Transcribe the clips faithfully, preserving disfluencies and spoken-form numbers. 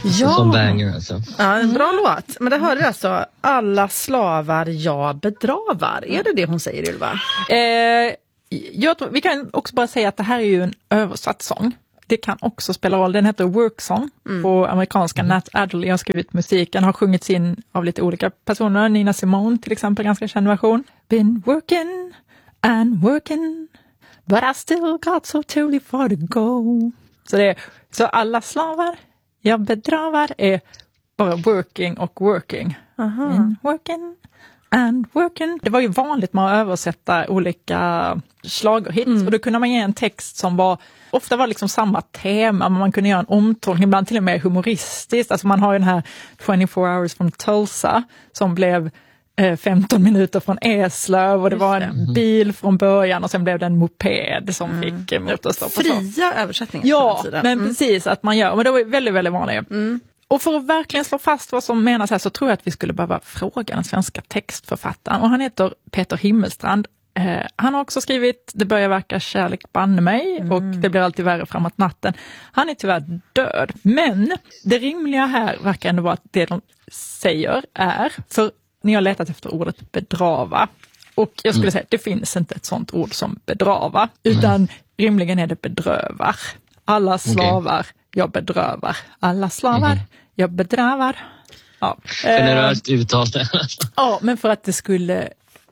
Ja. Som banger alltså. Ja, en bra mm. låt. Men det hörde jag alltså, alla slavar jag bedravar. Är det det hon säger, Ylva? Eh, jag tror, vi kan också bara säga att det här är ju en översatt sång. Det kan också spela roll. Den heter Work Song mm. på amerikanska. Mm. Nat Adderley har skrivit musiken. Har sjungits in av lite olika personer. Nina Simone till exempel, ganska känd version. Been working and working, but I still got so totally far to go. Så, det är, så alla slavar jag bedravar är bara working och working. Mm, working and working. Det var ju vanligt med att översätta olika schlagerhits mm. och då kunde man ge en text som var, ofta var liksom samma tema, men man kunde göra en omtolkning, ibland till och med humoristiskt. Alltså man har ju den här twenty-four hours from Tulsa som blev eh, femton minuter från Eslöv och det var en bil från början och sen blev det en moped som mm. fick motorstopp. Fria översättningar. Ja, men mm. precis att man gör, men det var väldigt, väldigt vanligt. Mm. Och för att verkligen slå fast vad som menas här så tror jag att vi skulle behöva fråga den svenska textförfattaren. Och han heter Peter Himmelstrand. Eh, han har också skrivit Det börjar verka kärlek banne mig mm. och Det blir alltid värre framåt natten. Han är tyvärr död. Men det rimliga här verkar ändå vara att det de säger är, för ni har letat efter ordet bedrava. Och jag skulle mm. säga att det finns inte ett sånt ord som bedrava. Utan mm. rimligen är det bedrövar. Alla slavar okay. jag bedrövar. Alla slavar mm. jag bedrövar. Ja. Generöst uttal. Ja, men för att det skulle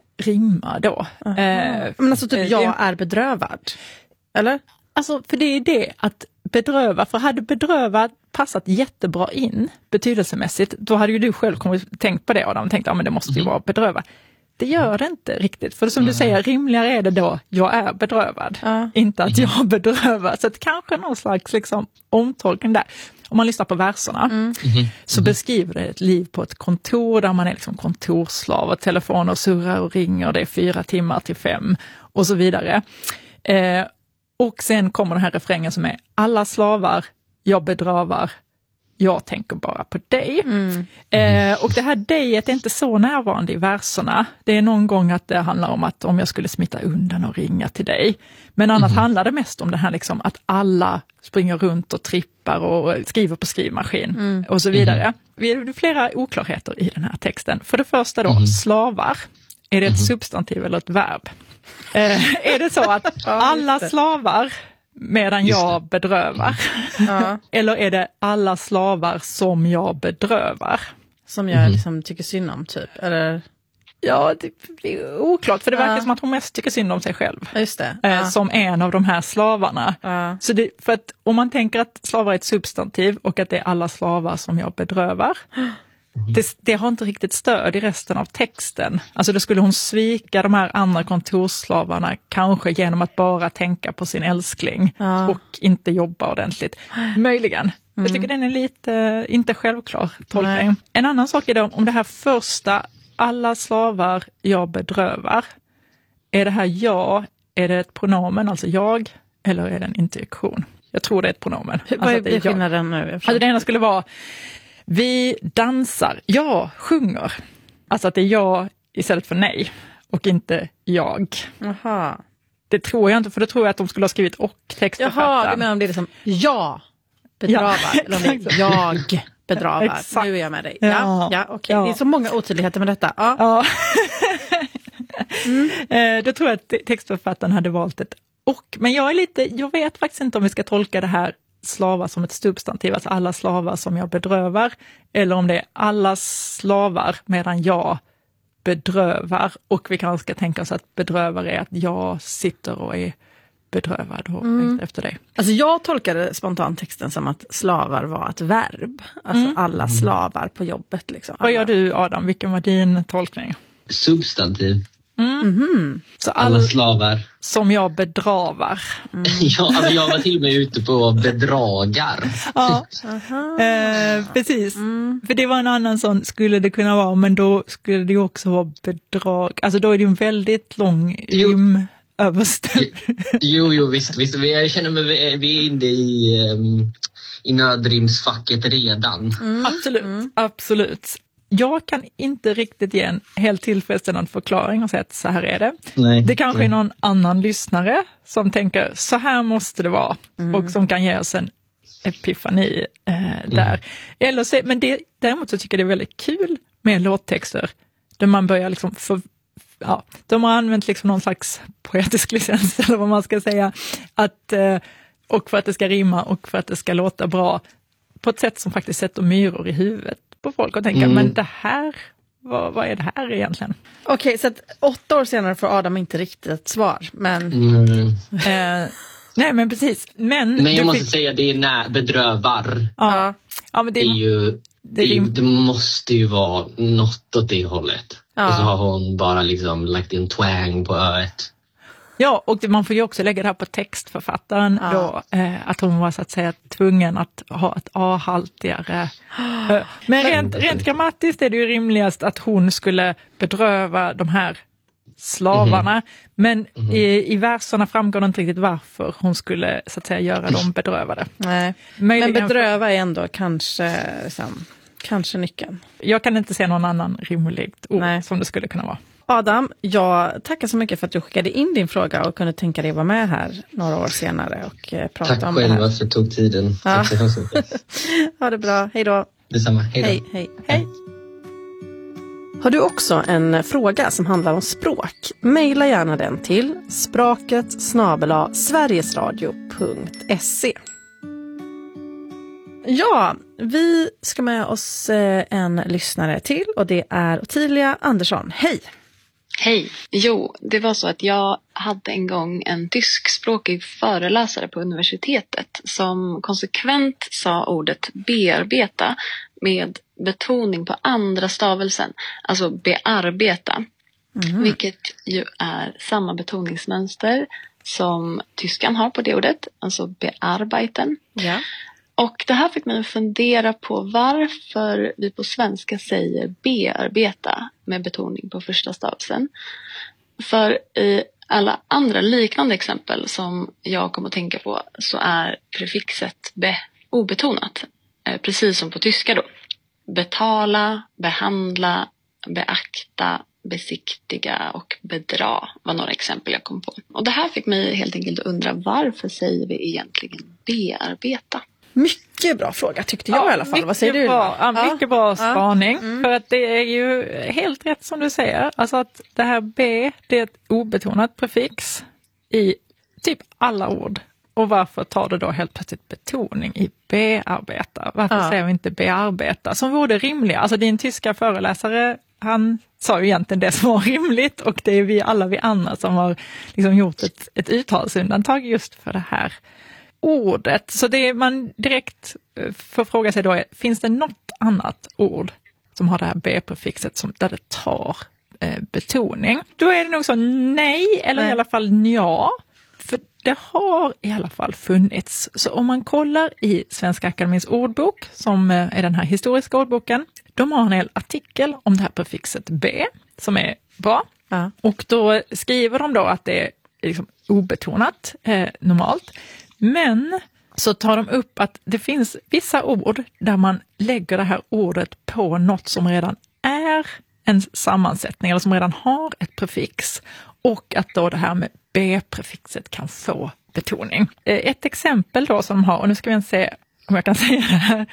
rimma då. Uh-huh. Eh, men alltså typ jag eh, är bedrövad. Eller? Alltså för det är det att bedröva, för hade bedrövad passat jättebra in betydelsemässigt, då hade ju du själv kommit tänkt på det och de tänkte, ja men det måste ju mm. vara bedröva. Det gör det inte riktigt, för som mm. du säger, rimligare är det då jag är bedrövad, uh. inte att jag bedrövar. Så att kanske någon slags liksom omtolkning där. Om man lyssnar på verserna mm. så mm. beskriver det ett liv på ett kontor där man är liksom kontorsslav och telefoner surrar och ringer, det är fyra timmar till fem och så vidare. Eh, och sen kommer den här refrängen som är alla slavar jag bedrövar, jag tänker bara på dig. Mm. Eh, och det här dejet är inte så närvarande i verserna. Det är någon gång att det handlar om att om jag skulle smita undan och ringa till dig. Men annars mm. handlar det mest om det här liksom att alla springer runt och trippar och skriver på skrivmaskin mm. och så vidare. Mm. Det är flera oklarheter i den här texten. För det första då, mm. slavar. Är det ett mm. substantiv eller ett verb? Eh, är det så att alla slavar medan jag bedrövar? Ja. Eller är det alla slavar som jag bedrövar? Som jag liksom tycker synd om typ? Eller? Ja, det är oklart. För det verkar ja. som att hon mest tycker synd om sig själv. Just det. Eh, ja. Som en av de här slavarna. Ja. Så det, för att om man tänker att slavar är ett substantiv och att det är alla slavar som jag bedrövar. Det, det har inte riktigt stöd i resten av texten. Alltså då skulle hon svika de här andra kontorsslavarna kanske genom att bara tänka på sin älskling ja. och inte jobba ordentligt. Möjligen. Mm. Jag tycker den är lite inte självklar tolkning. Nej. En annan sak är då om det här första, alla slavar jag bedrövar. Är det här jag, är det ett pronomen, alltså jag, eller är det en interjektion? Jag tror det är ett pronomen. Hur, alltså vad är skillnaden nu? Alltså det ena skulle vara vi dansar, jag sjunger. Alltså att det är jag istället för nej och inte jag. Aha. Det tror jag inte, för då tror jag att de skulle ha skrivit och textförfattaren. Jaha, det menar om det är liksom jag bedrövar. Ja, eller om det är jag bedrövar. Exakt. Nu är jag med dig. Ja, ja, ja okej. Okay. Ja. Det är så många otydligheter med detta. Ja. ja. mm. Då tror jag att textförfattaren hade valt ett och. Men jag är lite, jag vet faktiskt inte om vi ska tolka det här slavar som ett substantiv, alltså alla slavar som jag bedrövar, eller om det är alla slavar medan jag bedrövar, och vi kanske ska tänka oss att bedrövar är att jag sitter och är bedrövad och mm. efter dig. Alltså jag tolkade spontant texten som att slavar var ett verb, alltså mm. alla slavar på jobbet liksom. Vad gör du Adam, vilken var din tolkning? Substantiv. Mm. Mm-hmm. Så alla all slavar som jag bedravar. Mm. ja, alltså jag var till och med ute på bedragar. Ja, eh, precis. Mm. För det var en annan sån, skulle det kunna vara, men då skulle det ju också vara bedrag. Alltså då är det ju en väldigt lång rim överställ. Jo, jo, visst, visst. Jag känner mig, vi är inne i, um, i nödrimsfacket redan. Mm. Absolut, mm. absolut. Jag kan inte riktigt ge en helt tillfredsställande förklaring och säga att så här är det. Nej, det kanske nej. är någon annan lyssnare som tänker så här måste det vara mm. och som kan ge oss en epifani eh, där. Mm. Eller så, men det, däremot så tycker jag det är väldigt kul med låttexter där man börjar liksom för, ja, de har använt liksom någon slags poetisk licens eller vad man ska säga, att, eh, och för att det ska rimma och för att det ska låta bra på ett sätt som faktiskt sätter myror i huvudet på folk och tänka, mm. men det här, vad, vad är det här egentligen? Okej, okay, så att åtta år senare får Adam inte riktigt ett svar, men... Mm. Eh, nej, men precis. Men, men jag måste fick... säga, det är när bedrövar. Ja. Ja, men det, det är ju... Det, det, är ju, det måste ju vara något åt det hållet. Ja. Och så har hon bara liksom lagt en twang på öet. Ja, och det, man får ju också lägga det här på textförfattaren ja. då, eh, att hon var så att säga tvungen att ha ett A-haltigare. Eh, men rent, rent grammatiskt är det ju rimligast att hon skulle bedröva de här slavarna. Mm-hmm. Men mm-hmm. i, i verserna framgår det inte riktigt varför hon skulle så att säga göra dem bedrövade. Nej. Möjligen... Men bedröva är ändå kanske, liksom, kanske nyckeln. Jag kan inte se någon annan rimligt ord Nej. som det skulle kunna vara. Adam, jag tackar så mycket för att du skickade in din fråga och kunde tänka dig vara med här några år senare och eh, prata Tack om det här. Tack själva för att du tog tiden. Ja. Tack så mycket. Ha det bra, hej då. Detsamma, hej då. Hej, hej, hej. Har du också en fråga som handlar om språk? Maila gärna den till språket snabel-a sverigesradio punkt se. Ja, vi ska med oss en lyssnare till och det är Ottilia Andersson. Hej! Hej! Jo, det var så att jag hade en gång en tyskspråkig föreläsare på universitetet som konsekvent sa ordet bearbeta med betoning på andra stavelsen, alltså bearbeta. Mm. Vilket ju är samma betoningsmönster som tyskan har på det ordet, alltså bearbeiten. Ja. Och det här fick mig att fundera på varför vi på svenska säger bearbeta med betoning på första stavelsen. För i alla andra liknande exempel som jag kommer att tänka på så är prefixet be obetonat. Precis som på tyska då. Betala, behandla, beakta, besiktiga och bedra var några exempel jag kom på. Och det här fick mig helt enkelt att undra, varför säger vi egentligen bearbeta? Mycket bra fråga tyckte jag ja, i alla fall. Vad säger du? Bra, ja, mycket ja. bra spaning. Ja. Mm. För att det är ju helt rätt som du säger. Alltså att det här B, det är ett obetonat prefix i typ alla ord. Och varför tar det då helt plötsligt betoning i bearbeta? Varför ja. säger vi inte bearbeta? Som vore rimligt. Alltså din tyska föreläsare, han sa ju egentligen det som var rimligt. Och det är vi alla vi andra som har liksom gjort ett, ett uttalsundantag just för det här ordet. Så det man direkt får fråga sig då är, finns det något annat ord som har det här B-prefixet som, där det tar eh, betoning? Då är det nog så nej, eller nej. i alla fall ja. För det har i alla fall funnits. Så om man kollar i Svenska Akademins ordbok, som är den här historiska ordboken, de har en hel artikel om det här prefixet B, som är bra. Ja. Och då skriver de då att det är liksom obetonat eh, normalt. Men så tar de upp att det finns vissa ord där man lägger det här ordet på något som redan är en sammansättning eller som redan har ett prefix, och att då det här med B-prefixet kan få betoning. Ett exempel då som har, och nu ska vi se om jag kan säga det här,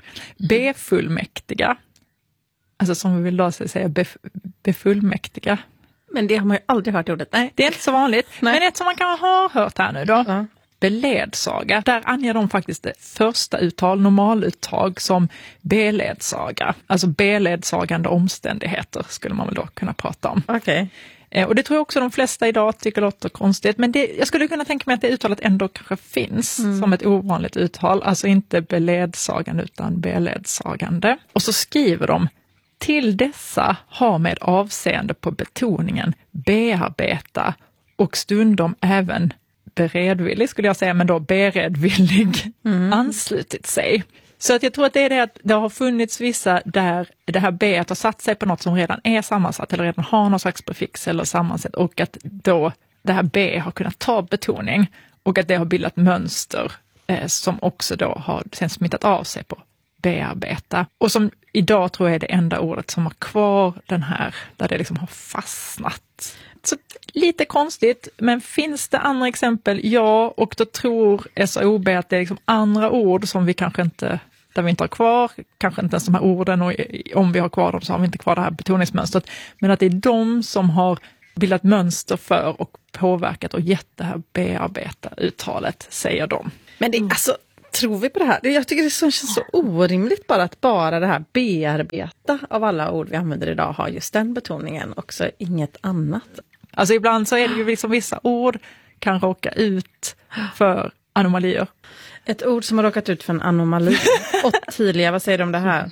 befullmäktiga. Alltså som vi vill då säga bef, befullmäktiga. Men det har man ju aldrig hört ordet. Nej, det är inte så vanligt. Nej. Men ett som man kan ha hört här nu då. Ja. Beledsaga. Där anger de faktiskt det första uttal, normaluttag, som beledsaga. Alltså beledsagande omständigheter skulle man väl då kunna prata om. Okej. Okay. Och det tror jag också de flesta idag tycker låter konstigt. Men det, jag skulle kunna tänka mig att det uttalet ändå kanske finns mm. som ett ovanligt uttal. Alltså inte beledsagande utan beledsagande. Och så skriver de, till dessa har med avseende på betoningen bearbeta och stundom även beredvillig skulle jag säga, men då beredvillig mm. anslutit sig. Så att jag tror att det är det att det har funnits vissa där det här B har satt sig på något som redan är sammansatt eller redan har någon slags prefix eller sammansatt, och att då det här B har kunnat ta betoning och att det har bildat mönster eh, som också då har sen smittat av sig på bearbeta. Och som idag tror jag är det enda ordet som har kvar den här, där det liksom har fastnat. Så lite konstigt, men finns det andra exempel? Ja, och då tror S A O B att det är liksom andra ord som vi kanske inte, där vi inte har kvar, kanske inte ens de här orden, och om vi har kvar dem så har vi inte kvar det här betoningsmönstret, men att det är de som har bildat mönster för och påverkat och gett det här bearbeta-uttalet, säger de. Men det, alltså, tror vi på det här? Jag tycker det känns så orimligt bara att bara det här bearbeta av alla ord vi använder idag har just den betoningen, också inget annat. Alltså ibland så är det ju liksom vissa ord kan råka ut för anomalier. Ett ord som har råkat ut för en anomali. Ottilia, vad säger du om det här?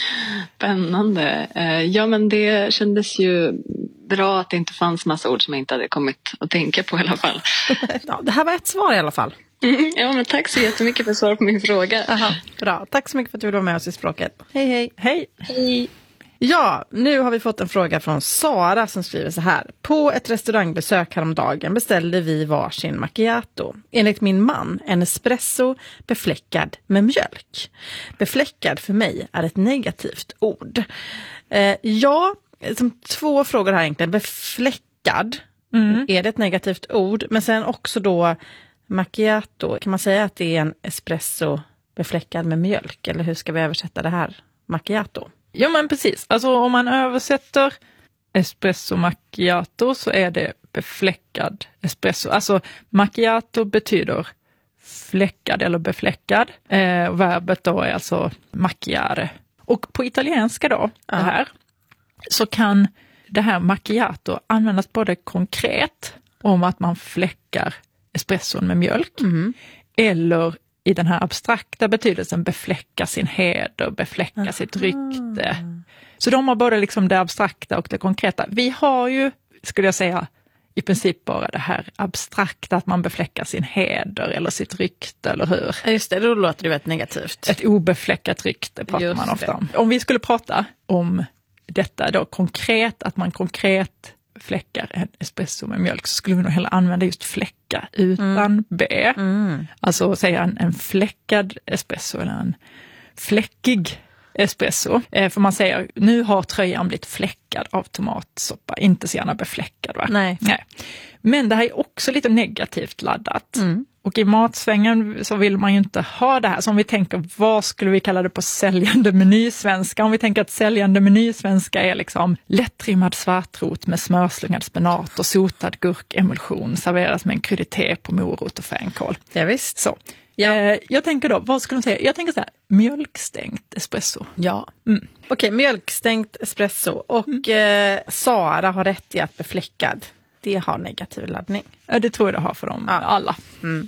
Spännande. Ja, men det kändes ju bra att det inte fanns massa ord som jag inte hade kommit att tänka på i alla fall. Ja, det här var ett svar i alla fall. Mm, ja, men tack så jättemycket för svar på min fråga. Aha, bra. Tack så mycket för att du ville vara med oss i språket. Hej, hej. Hej. Hej. Ja, nu har vi fått en fråga från Sara som skriver så här. På ett restaurangbesök häromdagen beställde vi varsin macchiato. Enligt min man en espresso befläckad med mjölk. Befläckad för mig är ett negativt ord. Eh, ja, som två frågor här egentligen. Befläckad, mm. är det ett negativt ord? Men sen också då macchiato. Kan man säga att det är en espresso befläckad med mjölk? Eller hur ska vi översätta det här? Macchiato. Ja, men precis. Alltså om man översätter espresso macchiato så är det befläckad espresso. Alltså macchiato betyder fläckad eller befläckad. Eh, verbet då är alltså macchiare. Och på italienska då, ja. det här, så kan det här macchiato användas både konkret om att man fläckar espresson med mjölk, mm. eller i den här abstrakta betydelsen befläcka sin heder, befläcka Aha. sitt rykte. Så de har både liksom det abstrakta och det konkreta. Vi har ju, skulle jag säga, i princip bara det här abstrakta, att man befläckar sin heder eller sitt rykte, eller hur? Ja, just det, då låter det väldigt negativt. Ett obefläckat rykte pratar just man ofta det. om. Om vi skulle prata om detta då konkret, att man konkret fläckar en espresso med mjölk, så skulle vi nog hellre använda just fläcka utan mm. B. Mm. Alltså säga en, en fläckad espresso eller en fläckig espresso. Eh, för man säger, nu har tröjan blivit fläckad av tomatsoppa, inte så gärna befläckad, va? Nej. Nej. Men det här är också lite negativt laddat. Mm. Och i matsvängen så vill man ju inte ha det här. Så om vi tänker, vad skulle vi kalla det på säljande menysvenska? Om vi tänker att säljande menysvenska är liksom lättrimmad svartrot med smörslungad spenat och sotad gurkemulsion serveras med en krydité på morot och fänkål. Ja, visst. Så. Ja. Eh, jag tänker då, vad skulle man säga? Jag tänker så här, mjölkstängt espresso. Ja. Mm. Okej, okay, mjölkstängt espresso. Och mm. eh, Sara har rätt i att befläckad. Det har negativ laddning. Ja, det tror jag det har för dem ja. alla. Mm.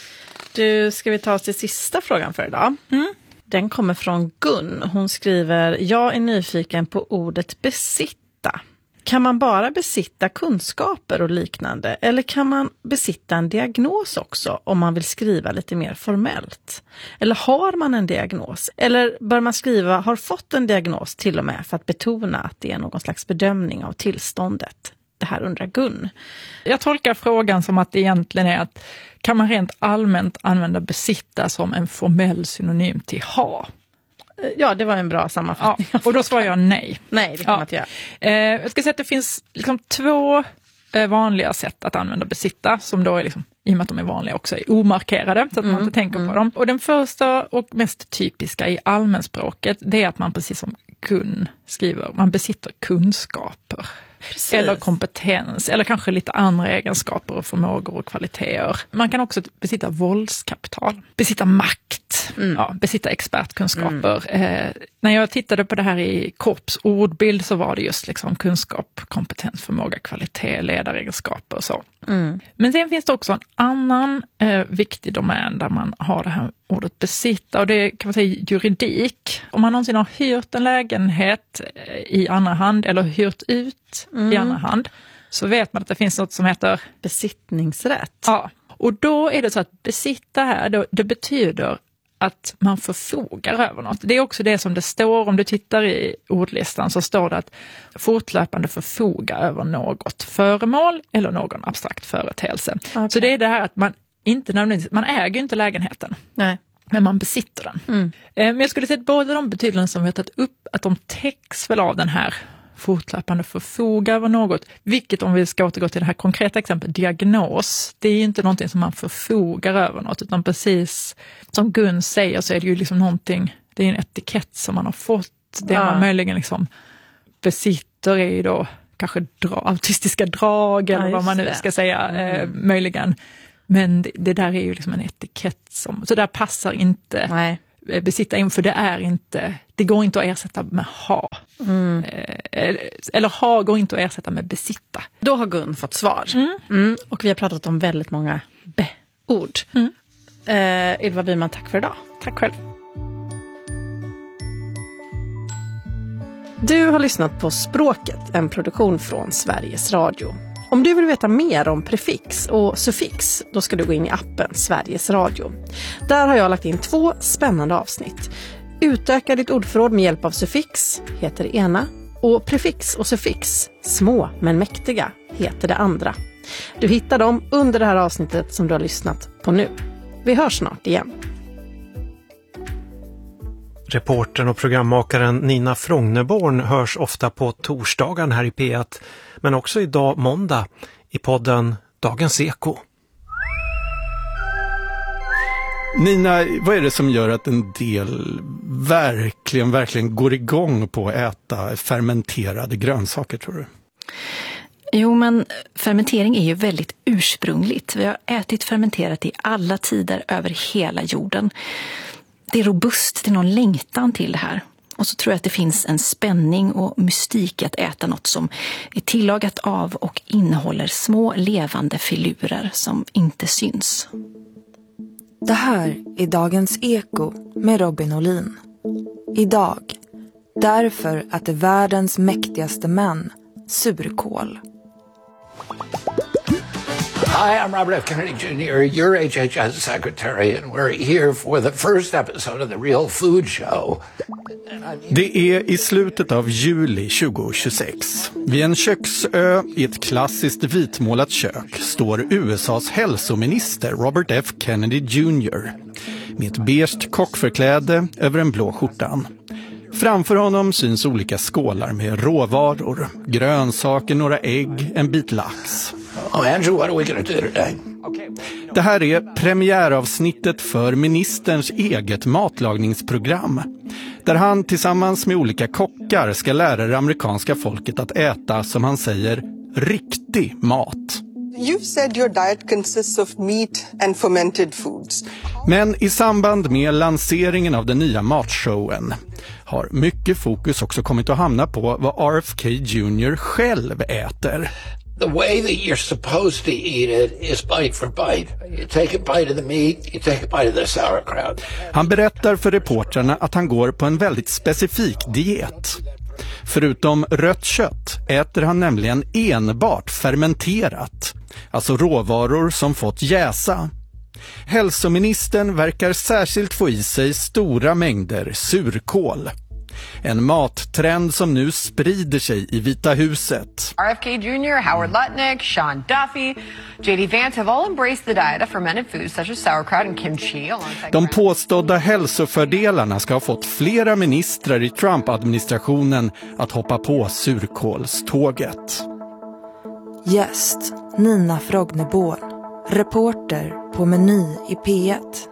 Du, ska vi ta oss till sista frågan för idag? Mm. Den kommer från Gun. Hon skriver, jag är nyfiken på ordet besitta. Kan man bara besitta kunskaper och liknande? Eller kan man besitta en diagnos också om man vill skriva lite mer formellt? Eller har man en diagnos? Eller bör man skriva har fått en diagnos till och med för att betona att det är någon slags bedömning av tillståndet? Det här undrar Gun. Jag tolkar frågan som att det egentligen är att kan man rent allmänt använda besitta som en formell synonym till ha? Ja, det var en bra sammanfattning. Ja, och då svarar jag nej. Nej, det kan ja. man inte göra. Eh, jag ska säga att det finns liksom två eh, vanliga sätt att använda besitta, som då är liksom, i och med att de är vanliga också, är omarkerade, så att mm, man inte tänker mm. på dem. Och den första och mest typiska i allmänspråket, det är att man precis som Gun skriver, man besitter kunskaper. Precis. Eller kompetens, eller kanske lite andra egenskaper och förmågor och kvaliteter. Man kan också besitta våldskapital, besitta makt, mm. ja, besitta expertkunskaper. Mm. Eh, när jag tittade på det här i Korps ordbild så var det just liksom kunskap, kompetens, förmåga, kvalitet, ledaregenskaper och så. Mm. Men sen finns det också en annan eh, viktig domän där man har det här ordet besitta, och det kan man säga juridik. Om man någonsin har hyrt en lägenhet i andra hand eller hyrt ut mm. i andra hand, så vet man att det finns något som heter besittningsrätt. Ja, och då är det så att besitta här, då, det betyder att man förfogar över något. Det är också det som det står, om du tittar i ordlistan så står det att fortlöpande förfoga över något föremål eller någon abstrakt företeelse. Okay. Så det är det här att man inte nödvändigtvis, man äger inte lägenheten. Nej. Men man besitter den. Mm. Men jag skulle säga att båda de betydelser som vi har tagit upp, att de täcks väl av den här fortlöpande förfoga över något. Vilket, om vi ska återgå till det här konkreta exemplet, diagnos, det är ju inte någonting som man förfogar över något, utan precis som Gun säger så är det ju liksom någonting, det är en etikett som man har fått. Det ja. man möjligen liksom besitter är ju då kanske dra, autistiska drag eller ja, vad man nu ska det. säga, mm. eh, möjligen. Men det, det där är ju liksom en etikett som, så där passar inte Nej. besitta in, för det är inte, det går inte att ersätta med ha. Mm. Eh, eller ha går inte att ersätta med besitta. Då har Gun fått svar. Mm. Mm. Och vi har pratat om väldigt många be-ord. Mm. Eh, Ylva Wiman, tack för idag. Tack själv. Du har lyssnat på Språket, en produktion från Sveriges Radio. Om du vill veta mer om prefix och suffix, då ska du gå in i appen Sveriges Radio. Där har jag lagt in två spännande avsnitt. Utöka ditt ordförråd med hjälp av suffix heter det ena, och prefix och suffix, små men mäktiga, heter det andra. Du hittar dem under det här avsnittet som du har lyssnat på nu. Vi hörs snart igen. Reportern och programmakaren Nina Frogneborn hörs ofta på torsdagen här i P ett, men också idag måndag i podden Dagens Eko. Nina, vad är det som gör att en del verkligen, verkligen går igång på att äta fermenterade grönsaker, tror du? Jo, men fermentering är ju väldigt ursprungligt. Vi har ätit fermenterat i alla tider över hela jorden. Det är robust till någon längtan till det här. Och så tror jag att det finns en spänning och mystik att äta något som är tillagat av och innehåller små levande filurer som inte syns. Det här är Dagens Eko med Robin Olin. Idag, därför att det är världens mäktigaste män, surkål. Hi, I'm Robert F. Kennedy Junior, your H H S secretary, and we're here for the first episode of the Real Food Show. Det är i slutet av juli tjugohundratjugosex. Vid en köksö i ett klassiskt vitmålat kök står U S A:s hälsominister Robert F. Kennedy Junior med ett beige kockförkläde över en blå skjortan. Framför honom syns olika skålar med råvaror, grönsaker, några ägg, en bit lax. Oh, Andrew, what are we going to do today? Det här är premiäravsnittet för ministerns eget matlagningsprogram, där han tillsammans med olika kockar ska lära det amerikanska folket att äta, som han säger, riktig mat. You've said your diet consists of meat and fermented foods. Men i samband med lanseringen av den nya matshowen har mycket fokus också kommit att hamna på vad R F K Junior själv äter. The way that you're supposed to eat it is bite for bite. You take a bite of the meat, you take a bite of the sauerkraut. Han berättar för reportrarna att han går på en väldigt specifik diet. Förutom rött kött äter han nämligen enbart fermenterat, alltså råvaror som fått jäsa. Hälsoministern verkar särskilt få i sig stora mängder surkål. En mattrend som nu sprider sig i Vita huset. R F K Junior, Howard Lutnick, Sean Duffy, J D Vance have all embraced the diet of fermented foods such as sauerkraut and kimchi. De påstådda hälsofördelarna ska ha fått flera ministrar i Trump-administrationen att hoppa på surkålståget. Gäst Nina Frogneborn, reporter på Meny i P ett.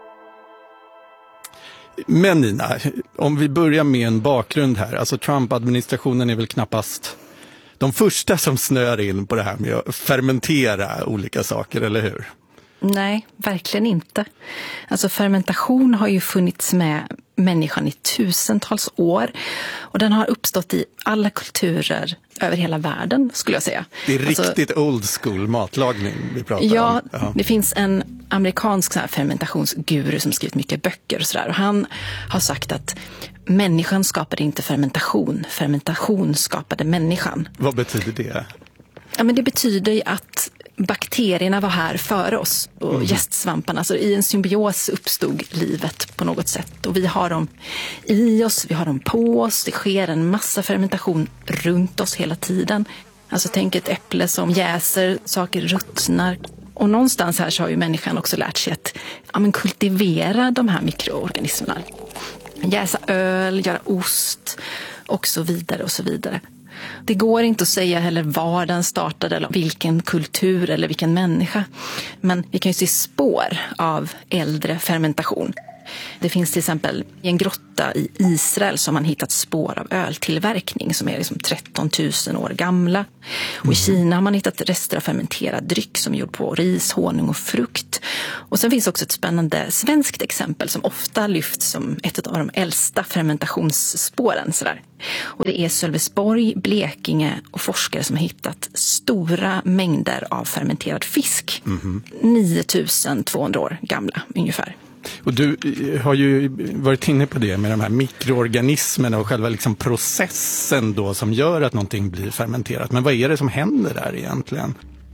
Men Nina, om vi börjar med en bakgrund här. Alltså Trump-administrationen är väl knappast de första som snör in på det här med att fermentera olika saker, eller hur? Nej, verkligen inte. Alltså fermentation har ju funnits med människan i tusentals år. Och den har uppstått i alla kulturer över hela världen, skulle jag säga. Det är alltså, riktigt old school matlagning vi pratar ja, om. Ja, det finns en amerikansk så här fermentationsguru som skrivit mycket böcker och sådär. Och han har sagt att människan skapade inte fermentation. Fermentation skapade människan. Vad betyder det? Ja, men det betyder ju att bakterierna var här före oss och mm. gästsvamparna. Alltså i en symbios uppstod livet på något sätt. Och vi har dem i oss, vi har dem på oss. Det sker en massa fermentation runt oss hela tiden. Alltså tänk ett äpple som jäser, saker ruttnar. Och någonstans här så har ju människan också lärt sig att ja, men kultivera de här mikroorganismerna. Jäsa öl, göra ost och så vidare och så vidare. Det går inte att säga heller var den startade eller vilken kultur eller vilken människa. Men vi kan ju se spår av äldre fermentation. Det finns till exempel i en grotta i Israel som man hittat spår av öltillverkning som är liksom tretton tusen år gamla. Och i Kina har man hittat rester av fermenterad dryck som är gjord på ris, honung och frukt. Och sen finns också ett spännande svenskt exempel som ofta lyfts som ett av de äldsta fermentationsspåren. Sådär. Och det är Sölvesborg, Blekinge och forskare som har hittat stora mängder av fermenterad fisk. Mm-hmm. nio tusen tvåhundra år gamla ungefär. Och du har ju varit inne på det med de här mikroorganismerna och själva liksom processen då som gör att någonting blir fermenterat. Men vad är det som händer där egentligen?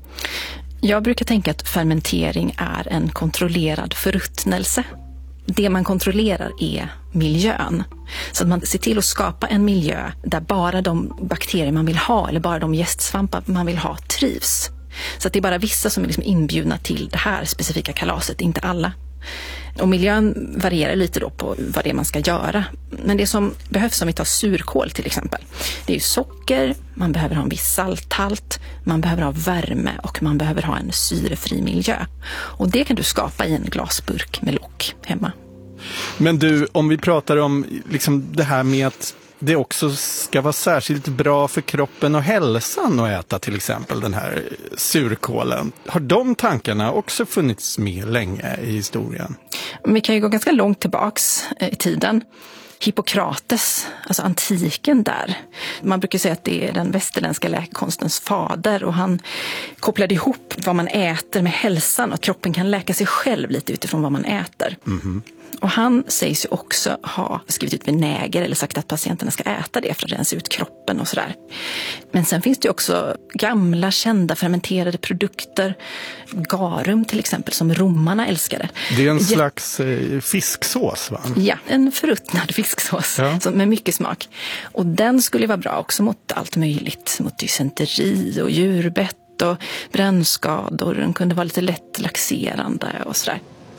Jag brukar tänka att fermentering är en kontrollerad förruttnelse. Det man kontrollerar är miljön. Så att man ser till att skapa en miljö där bara de bakterier man vill ha eller bara de jästsvampar man vill ha trivs. Så att det är bara vissa som är liksom inbjudna till det här specifika kalaset, inte alla. Och miljön varierar lite då på vad det är man ska göra. Men det som behövs om vi tar surkål till exempel, det är ju socker, man behöver ha en viss salthalt, man behöver ha värme och man behöver ha en syrefri miljö. Och det kan du skapa i en glasburk med lock hemma. Men du, om vi pratar om liksom det här med att det också ska vara särskilt bra för kroppen och hälsan att äta till exempel den här surkålen. Har de tankarna också funnits med länge i historien? Vi kan ju gå ganska långt tillbaks i tiden. Hippokrates, alltså antiken där. Man brukar säga att det är den västerländska läkekonstens fader och han kopplade ihop vad man äter med hälsan och att kroppen kan läka sig själv lite utifrån vad man äter. Mm-hmm. Och han sägs ju också ha skrivit ut vinäger eller sagt att patienterna ska äta det för att rensa ut kroppen och sådär. Men sen finns det ju också gamla kända fermenterade produkter. Garum till exempel som romarna älskade. Det är en slags eh, fisksås va? Ja, en förruttnad fisksås ja. Med mycket smak. Och den skulle vara bra också mot allt möjligt. Mot dysenteri och djurbett och brännskador. Den kunde vara lite lätt laxerande och sådär.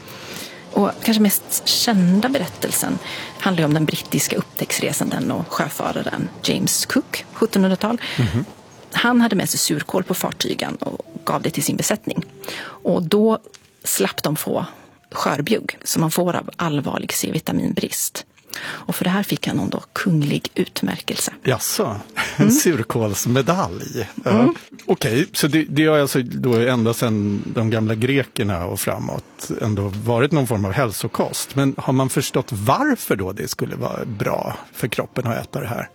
Och kanske mest kända berättelsen handlar om den brittiska upptäcktsresanden och sjöfararen James Cook, sjuttonhundratal. Mm-hmm. Han hade med sig surkål på fartygen och gav det till sin besättning. Och då slapp de få skörbjugg som man får av allvarlig C-vitaminbrist. Och för det här fick han någon då kunglig utmärkelse. Jaså, en mm. surkålsmedalj. Ja. Mm. Okej, okay, så det, det har alltså då ända sedan de gamla grekerna och framåt ändå varit någon form av hälsokost. Men har man förstått varför då det skulle vara bra för kroppen att äta det här?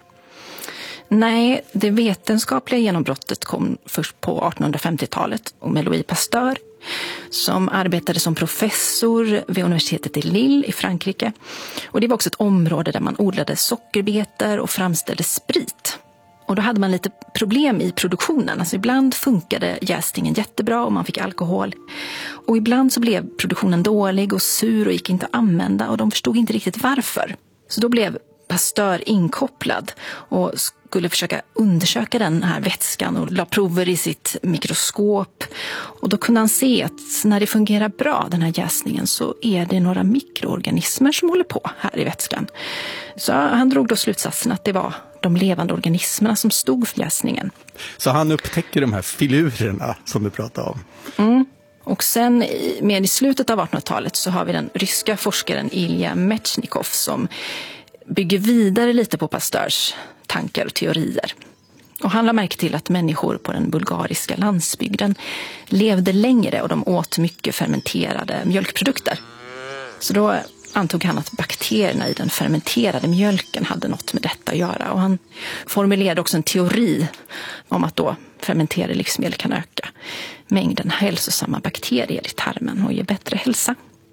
Nej, det vetenskapliga genombrottet kom först på artonhundrafemtiotalet och med Louis Pasteur som arbetade som professor vid universitetet i Lille i Frankrike. Och det var också ett område där man odlade sockerbetor och framställde sprit. Och då hade man lite problem i produktionen. Alltså ibland funkade jäsningen jättebra och man fick alkohol. Och ibland så blev produktionen dålig och sur och gick inte att använda och de förstod inte riktigt varför. Så då blev Pasteur inkopplad och skulle försöka undersöka den här vätskan och la prover i sitt mikroskop. Och då kunde han se att när det fungerar bra, den här jäsningen, så är det några mikroorganismer som håller på här i vätskan. Så han drog då slutsatsen att det var de levande organismerna som stod för jäsningen. Så han upptäcker de här filurerna som du pratade om. Mm. Och sen med i slutet av artonhundratalet så har vi den ryska forskaren Ilja Metchnikov som bygger vidare lite på Pasteurs tankar och teorier. Och han lade märke till att människor på den bulgariska landsbygden levde längre och de åt mycket fermenterade mjölkprodukter. Så då antog han att bakterierna i den fermenterade mjölken hade något med detta att göra. Och han formulerade också en teori om att då fermenterade livsmedel kan öka mängden hälsosamma bakterier i tarmen och ge bättre hälsa.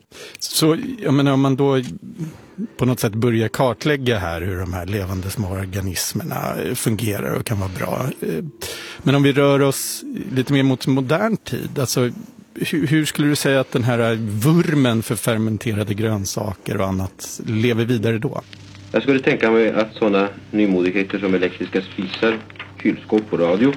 Så jag menar, om man då på något sätt börjar kartlägga här hur de här levande små organismerna fungerar och kan vara bra. Men om vi rör oss lite mer mot modern tid, alltså hur, hur skulle du säga att den här vurmen för fermenterade grönsaker och annat lever vidare då? Jag skulle tänka mig att sådana nymodigheter som elektriska spisar, kylskåp och radio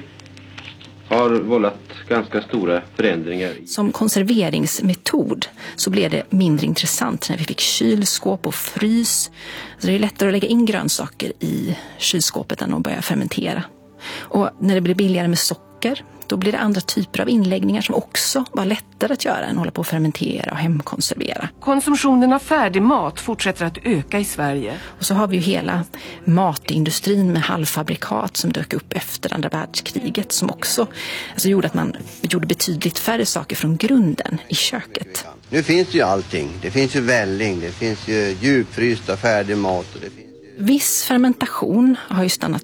har vållat ganska stora förändringar. Som konserveringsmetod så blev det mindre intressant när vi fick kylskåp och frys. Så det är lättare att lägga in grönsaker i kylskåpet än att börja fermentera. Och när det blir billigare med socker, då blir det andra typer av inläggningar som också var lättare att göra än att hålla på att fermentera och hemkonservera. Konsumtionen av färdig mat fortsätter att öka i Sverige. Och så har vi ju hela matindustrin med halvfabrikat som dök upp efter andra världskriget som också alltså gjorde att man gjorde betydligt färre saker från grunden i köket. Nu finns ju allting. Det finns ju välling, det finns ju djupfrysta färdig mat. Och det finns... Viss fermentation har ju stannat